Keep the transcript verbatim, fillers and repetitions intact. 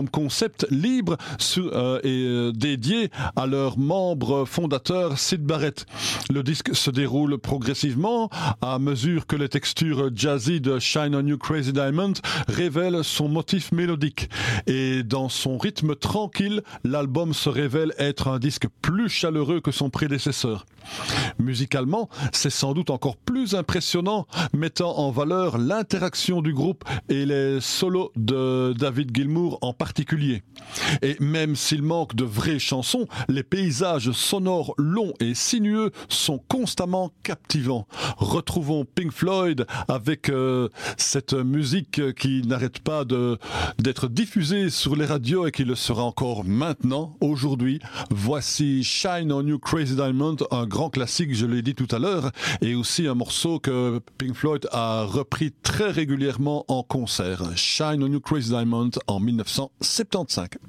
album concept libre sur, euh, et euh, dédié à leur membre fondateur Syd Barrett. Le disque se déroule progressivement à mesure que les textures jazzy de Shine on You Crazy Diamond révèlent son motif mélodique. Et dans son rythme tranquille, l'album se révèle être un disque plus chaleureux que son prédécesseur. Musicalement, c'est sans doute encore plus impressionnant, mettant en valeur l'interaction du groupe et les solos de David Gilmour en particulier. Et même s'il manque de vraies chansons, les paysages sonores longs et sinueux sont constamment captivants. Retrouvons Pink Floyd avec euh, cette musique qui n'arrête pas de, d'être diffusée sur les radios et qui le sera encore maintenant, aujourd'hui. Voici Shine on You Crazy Diamond, un grand classique, je l'ai dit tout à l'heure, et aussi un morceau que Pink Floyd a repris très régulièrement en concert. Shine on You Crazy Diamond en dix-neuf cent soixante-quinze.